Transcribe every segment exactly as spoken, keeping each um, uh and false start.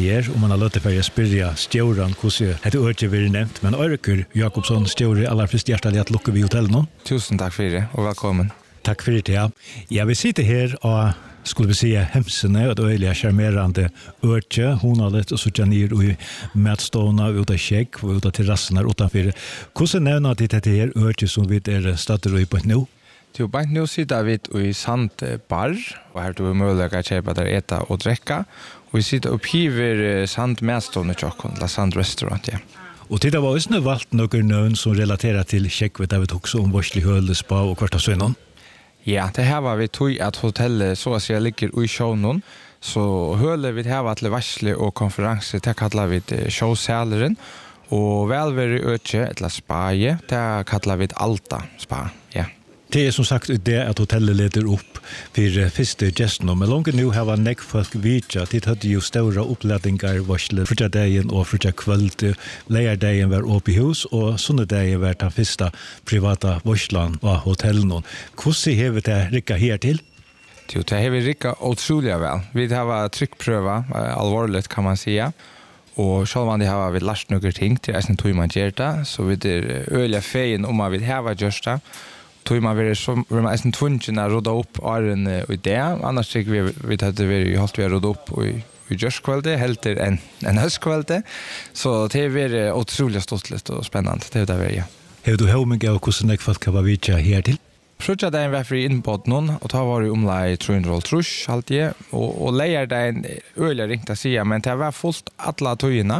her, og man har låtit för att spyrja stjåran hvordan det øyre vil nevnt, men Eirikur Jakobsson, stjåri, aller først hjertelig at lukker vi hotellet nå. Tusen takk for det, og velkommen. Takk for det, ja. Jeg vil sitte her og skulle vi si hemsene, og det øyelige charmerande ørke, honalet og sutjanir og matstående ut av skjegg og ut av terrassen her utenfor. Hvordan nevner de dette her ørke som vi er stadig på nå? Jo, bare nå sitter vi i Sant Bar, og her tror vi mulighet å kjøpe der eta og drekka, og vi sitter opp hiver Sant Matstående tjokken, La Sant Restaurant, ja. Og til det var også valgt noen nøvn som relaterer til skjeggvet der vi tok så om Vorsli Høle, Spa og hvert av sønnen. Ja, det her var vi tog at hotellet så å si ligger i sjånen, så Høle vi her var til varsle og konferanse, det kallar vi sjåsæleren, og velvære øke, et la spaje, det kallar vi Alta Spa, ja. Det er som sagt det at hotellet leder opp for første gestene, men langt nå har nekk folk vidtja, det hadde jo større oppladninger varsle frutjadeien og frutjakveld, leierdeien var oppe i hus, og sunnedeien var den første private varslen av hotellene. Hvordan har vi det rikket her til? Jo, det har vi rikket utrolig vel. Vi har trykkprøver, alvorlig kan man säga. Og selv om de har vi lært noen ting til eisen tog man gjør det, så vi er øyelig feien om at vi har gjort det. Tog man være så var man eisen tvungen å råda opp åren i det, annars tykker vi vi hadde vi holdt vi å råda opp i i gjørskveldet, helt en, en høstkveldet, så det er vært utrolig ståttelig og spennende, det er det vært, ja. Har du høyming av hvordan jeg folk kan være vidtja her til? Frutja dagen var fri inn på noen, og da var det omlai trehundra trusch alltid, og, og leier dagen øyelig ringt å si, men det var fullt alle tøyene,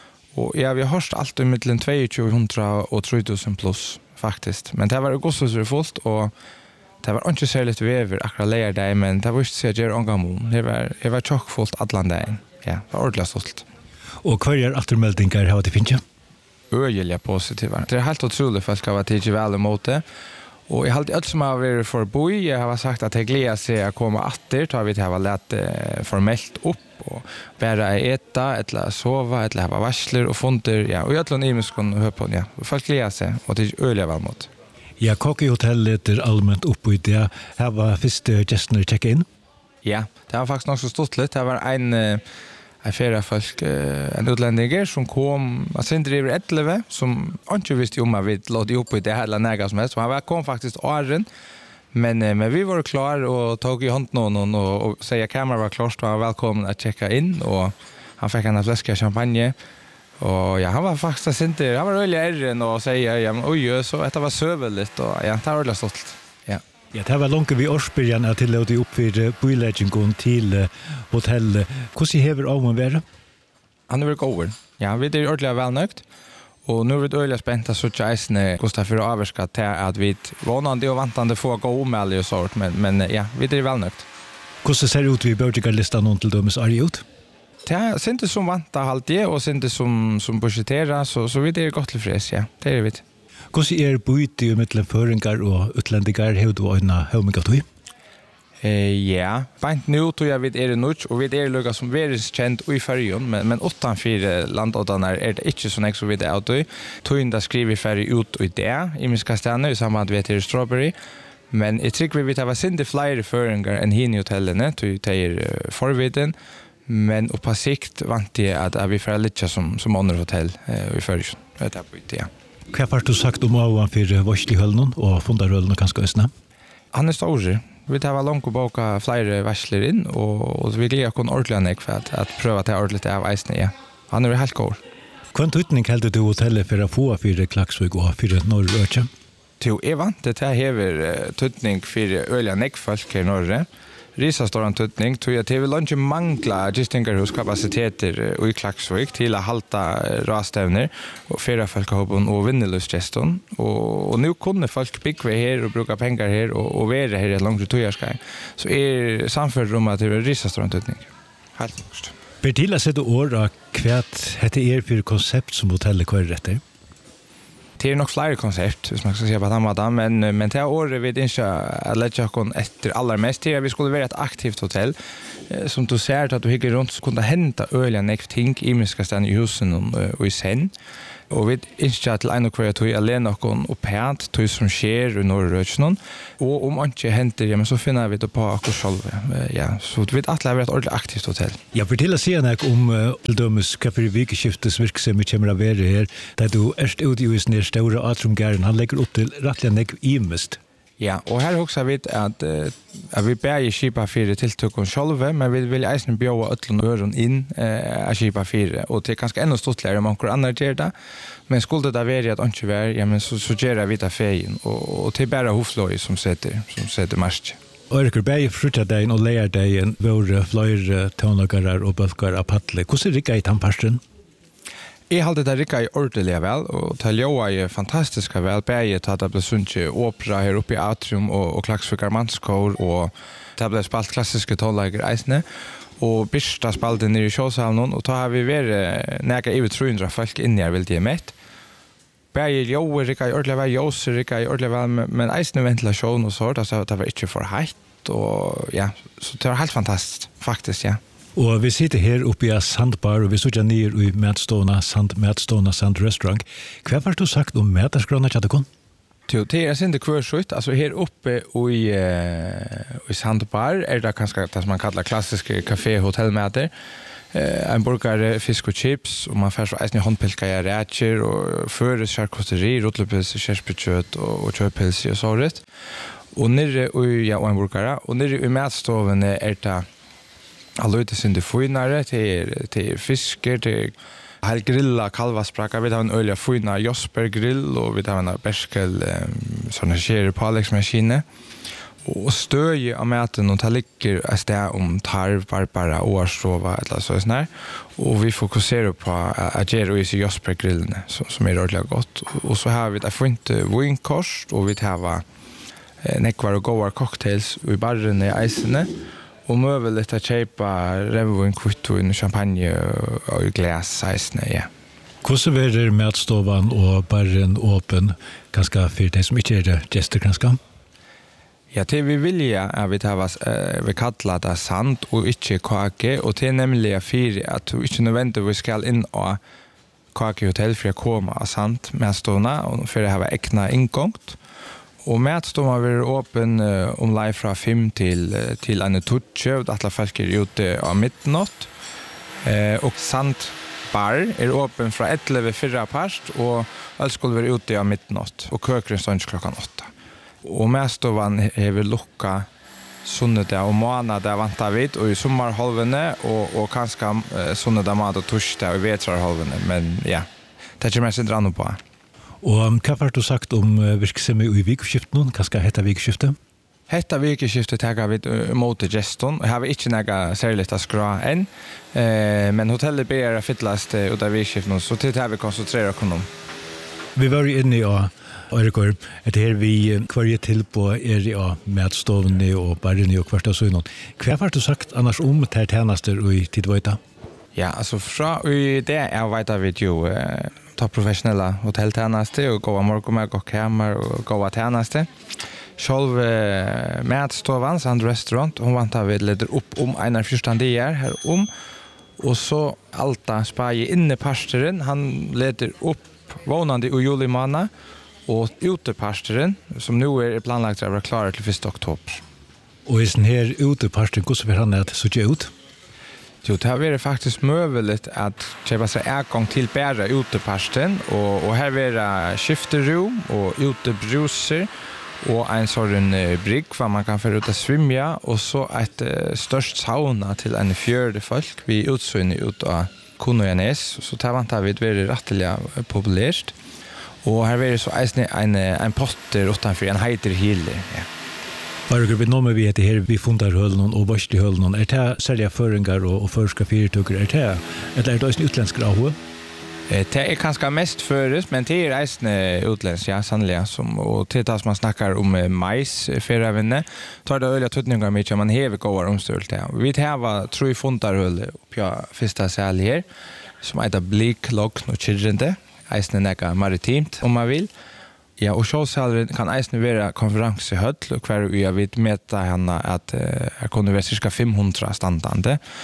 og ja, vi har hørt alt om mittelen tjueto hundra og tre tusen pluss, faktisk. Men det var godstøsere fullt, og det var ikke særlig vever akkurat leier dagen, men det var ikke så gjør ångamon. Det var, det var tjokkfullt alle dagen. Ja, det var ordentlig stolt. Og hva er attermeldingar har det finnet? Øyelig positive. Det er helt utrolig folk har vært ikke vel imot det. Og jeg har alltid alt som har vært for å bo i. Jeg har sagt at jeg gleder seg å komme atter, så har vi til å ha lett eh, formelt opp, og bare eta, eller sova, eller ha varsler og fonder, ja, og jeg har ikke noe høre på, ja. Folk gleder seg, og det er øyelig vel mot. Ja, Kokkehotellet er allmänt oppe i det. Her var første gestene tjekket inn? Ja, det var faktisk nok så stort litt. Det var en, en fjerde folk, en utlendinger, som kom, han sindre i elleve, som ikke visste om at vi låt oppe i det hele nægget som helst. Han kom faktisk åren, men, men vi var klar og tog i hånden noen, og, og sier kamera var klart, og han var velkommen å tjekke inn, og han fikk en flaske champagne. Og ja, han var faktisk sindre, han var veldig ærren og sier, ja, men oi, så dette var søveligt, og ja, det var veldig stolt. Ja. Ja, det var langt vi årsbyrjan at til å de oppfyr boileggingen til hotellet. Hvordan hever avmån være? Han er veldig over. Ja, vi er ordentlig velnøgt. Og nå er vi ordentlig spent at suttje eisene Gustav for å avvarska til at vi vånande og vantande få gå omældig og sånt, men, men ja, vi er velnøgt. Hvordan ser det ut vi børdikar-listan noen til dømes er ut? Det er ikke som vanta alltid, og ikke som, som budgeterer, så, så vi er godt tilfreds, ja, det er vi. Hvordan er bøyti i mittelen føringar og utlendinger, har du øyne høymingat du? Eh, ja, bant nå tror jeg vi er nødt, og vi er lukket som vi er kjent i fergen, men, men utenfor landådene er det ikke sånn som vi er av det. Tøyende skriver ferdig ut i det, i Minskastene, i samband med til Strawberry, men jeg tror vi har sinne flere føringer enn henne i hotellene, til å ta forviden, men og på sikt vant jeg at vi får litt som, som andre hotell eh, i fergen. Det er på det, ja. Hva har du sagt om av for Vorsli Hølen og Fondarhølen og kanskje Østene? Han er stor. Vi tar langt å boka flere varsler inn, og, og vi gleder kun ordentlig enn for at, at prøve å ta ordentlig av eisene, ja. Han er helt god. Hvilken tøytning heldur du hotellet for å få for Klaksvik og for Norrøkje? Jo, jeg vant det til hever tøytning for øyelig nekfolk i Norge. Risa står en tøytning, tror jeg til vi ikke mangla gistingerhuskapasiteter i Klaksvik til å halta rastevner og fyrre folkehåpen og vinnerløsgesten. Og, og nå kunne folk bygge her og bruke penger her og, og være her i et langt tøyerskei. Så er samfunnet om at det er Risa står en tøytning. Helt først. Ber til å sette år av hva dette er for konsept som hotellet kører etter? Det er nok flere konsept, hvis man skal si på den måten, men, men til året vil det ikke legge oss etter allermest til at vi skulle være et aktivt hotell. Som du ser, at du hikker rundt, så kunne det hente øyelig nekv ting i Minskastene i husen og, og i sen. Og vi innskjer til en og hver tog alene noen opphet, tog som skjer i Norrøkene. Og om ikke henter, ja, men så finner vi det på akkurat selv. Ja, så vi vet at det er et ordentlig aktivt hotell. Ja, for til å si noe om uh, til dømes hva for vikeskiftes virksomhet kommer å være her, der du er ute i sin store atrumgæren, han legger opp til rettelig nek imest. Ja, og her også vet at, uh, at vi ber i Kipa fire tiltøkken selv, men vi vil eisen bjøre øtlen øren inn uh, av Kipa fire, og det er kanskje enda stortligere om noen andre gjør det, men skulle det være at ikke være, ja, men så, så gjør vi det feien, og, og det er bare hofløy som setter, som setter marsj. Og Eriker, bare frutjadeien og leierdeien våre flere tøvnlagere og bølger av paddle. Hvordan rikker i tannparsten? Jeg halte det rikket ordentlig vel, og det ljøa er fantastisk vel. Begge til at det ble sunnet opera her oppe i Atrium og, og Klaksvikar Mannskår, og det ble spalt klassiske tålager eisene. Og Birsta spalte nere i Kjåshavnen, og da har vi vært nærke over tre hundre folk inni her, vil de mett. Begge ljøa rikket ordentlig vel, Jåse rikket ordentlig vel, men eisene ventilasjon og sånt, altså det var ikke for heit, og ja, så det var helt fantastisk, faktisk, ja. Og vi sitter her oppe i Sandbar, og vi sitter nere i Matstående, Sand, Matstående, Sand Restaurant. Hva har du sagt om Mætarskrona, Tjadekon? Jo, det er sin det kvørsut, altså her oppe i, uh, i Sandbar er det kanskje det som man kallar klassiske kafé-hotellmæter. Uh, en burgare, fisk og chips, og man får så eisne håndpilka i rætjer, og føre charkuteri, rotlepilse, kjerspekjøtt og, og kjøpilse og såret. Og nere i, ja, og en burgare, og nere i matstovene er det alla ute sin det finare till till fisker till hel grilla kalvaspraka vi har en olja fina Josper grill och vi har en Berskel um, såna skär på Alex maskine och stöje av maten och ta ligger är det om tarv barbara årsrova eller så sån och vi fokuserar på att göra i Josper grillen som är ordentligt gott och så har vi det fint vinkost och vi har nekvar och goda cocktails i barren i isene. Og møvelet at kjøpe revvin, kvittvin, champagne og glas, seisene, ja. Hvordan er matstovan og barren åpen, kanskje for de som ikke er gjester, kanskje? Ja, det vi vilja er vi tar uh, vi kallar det sand og ikke kake, og det er nemlig for at du ikke nødvendigvis skal inn og kakehotell for å komme av sand matstående, og for å ha ekna inngångt. Og matstående har vært åpen uh, om live fra fem til, uh, til en tutsi, og alle folk er ute av midnatt. Uh, og sandbar er åpen fra elleve fyrra part, og alle skulle være ute av midnatt, og køkeren stånd klokkan åtta. Og matstående har vi lukka sunnedag og måneder vant av vidt, og i sommerholvene, og, og kanskje uh, sunnedag, måned og torsdag, og i vetrarholvene, men ja, det er ikke mest indre på. Og um, hva har du sagt om uh, virksomhet i vikeskiftet nå? Hva skal hette vikeskiftet? Hetta vikeskiftet tar vi mot gesten. Jeg har ikke noe særlig å skra enn, eh, men hotellet ber å fyllast ut av vikeskiftet, så til det har vi konsentreret oss om. Vi var inne i Eriker, at her vi hver tilpå er i matstovene og barrene og hvert av søgnen. Hva har du sagt annars om til tjenester i tidvøyta? Ja, altså fra det er vet vi jo eh, ta professionella hotelltjänster och gå morgonmärk och kammar och gå tjänster. Själv eh, matstovan, Sand Restaurant, hon vantar vi leder upp om en av första dier här om. Och så Alta Spaje inne pastoren, han leder upp vånande i juli månad och utepastoren som nu är planlagt att vara klar till första oktober. Och i den här utepastoren, hur ser han att se ut? Jo, det har varit faktiskt möjligt att köpa sig ägång till bära utepasten och, och här är det skifterum och utebruser och en sån uh, brygg för man kan få ut att svimja och så ett uh, störst sauna till en fjärde folk vi utsynner ut av Kunojanes, så det vantar vi väldigt rätteliga populärt. Och här är det så en, en potter utanför en heiter hille, ja. Varger vi nå med vi heter her, vi fundarhøllen og Vårstihøllen, er det særlige føringer og, og førska fyrtøkker, er det, eller er det også en utländsk rahu? Det är kanske mest förut, men det är reisende utländsk, ja, sannolikt. Som, och till det som man snackar om majs, fyravinne, tar det öliga tutningar mycket, man hever gåvar omstört. Ja. Vi har tre fundarhöll på första säl här, som heter Blik, Lokn och Kyrrende, reisende näka maritimt, om man vill. Ja, och showsalen kan eisne vara konferenshöll och kvar vi har vid mäta henne att det uh, kunde vara cirka fem hundra standande.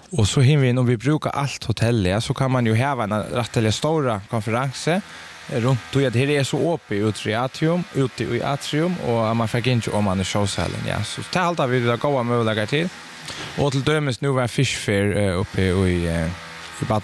Och så hinner vi, om vi brukar allt hotellet, så kan man ju ha en rätteliga stora konferenser runt och det här är så uppe ute i atrium, ute i atrium och man får inte om man är showsalen, ja. Så det allt har vi det goda möjligheter till. Och till dömes nu var Fish Fair uppe i i